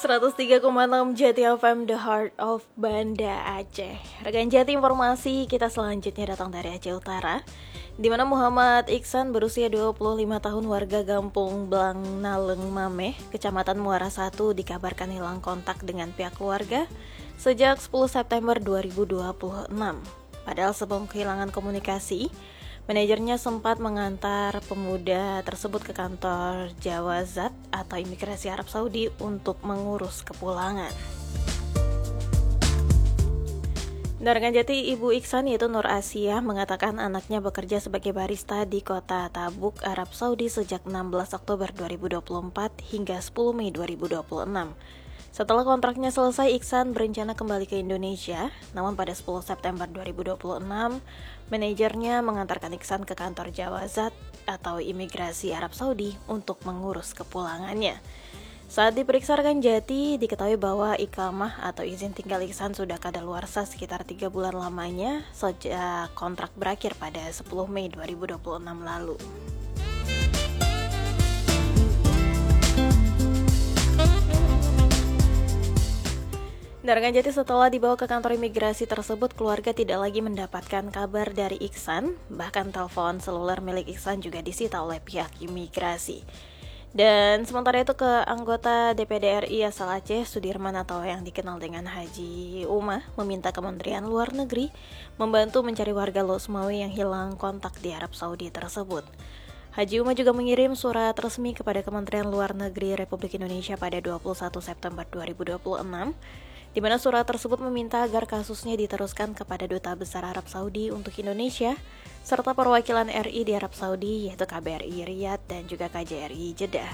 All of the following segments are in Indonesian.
103,6 Jati FM, The Heart of Banda Aceh. Rekan Jati, informasi kita selanjutnya datang dari Aceh Utara, di mana Muhammad Iksan berusia 25 tahun, warga Kampung Blang Naleng Mameh, Kecamatan Muara 1, dikabarkan hilang kontak dengan pihak keluarga sejak 10 September 2026. Padahal sebelum kehilangan komunikasi, manajernya sempat mengantar pemuda tersebut ke kantor Jawazat atau Imigrasi Arab Saudi untuk mengurus kepulangan. Rekan Jati, Ibu Iksan yaitu Nur Asia mengatakan anaknya bekerja sebagai barista di kota Tabuk, Arab Saudi sejak 16 Oktober 2024 hingga 10 Mei 2026. Setelah kontraknya selesai, Iksan berencana kembali ke Indonesia, namun pada 10 September 2026, manajernya mengantarkan Iksan ke kantor Jawazat atau Imigrasi Arab Saudi untuk mengurus kepulangannya. Saat diperiksa rekan Jati, diketahui bahwa ikamah atau izin tinggal Iksan sudah kadaluarsa sekitar 3 bulan lamanya sejak kontrak berakhir pada 10 Mei 2026 lalu. Rekan Jati, setelah dibawa ke kantor imigrasi tersebut, keluarga tidak lagi mendapatkan kabar dari Iksan. Bahkan telepon seluler milik Iksan juga disita oleh pihak imigrasi. Dan sementara itu, ke anggota DPD RI asal Aceh, Sudirman atau yang dikenal dengan Haji Umah, meminta Kementerian Luar Negeri membantu mencari warga Losmawi yang hilang kontak di Arab Saudi tersebut. Haji Umah juga mengirim surat resmi kepada Kementerian Luar Negeri Republik Indonesia pada 21 September 2026, di mana surat tersebut meminta agar kasusnya diteruskan kepada Duta Besar Arab Saudi untuk Indonesia, serta perwakilan RI di Arab Saudi, yaitu KBRI Riyadh dan juga KJRI Jeddah.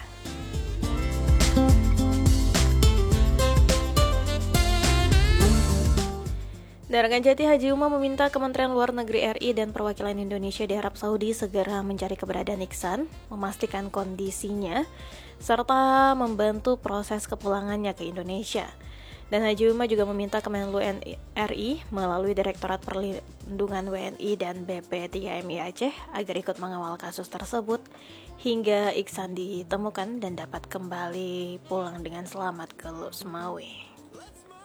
Rekan Jati, Haji Umah meminta Kementerian Luar Negeri RI dan perwakilan Indonesia di Arab Saudi segera mencari keberadaan Iksan, memastikan kondisinya, serta membantu proses kepulangannya ke Indonesia. Dan Haji Umah juga meminta Kemenlu RI melalui Direktorat Perlindungan WNI dan BP3MI Aceh agar ikut mengawal kasus tersebut hingga Iksan ditemukan dan dapat kembali pulang dengan selamat ke Losmawi.